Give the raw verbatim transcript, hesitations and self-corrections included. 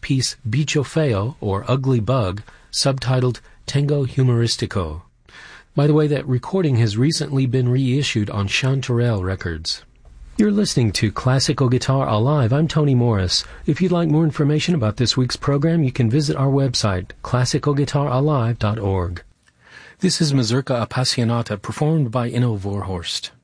piece Bicho Feo, or Ugly Bug, subtitled Tango Humoristico. By the way, that recording has recently been reissued on Chanterelle Records. You're listening to Classical Guitar Alive. I'm Tony Morris. If you'd like more information about this week's program, you can visit our website, classical guitar alive dot org. This is Mazurka Appassionata, performed by Inno Vorhorst.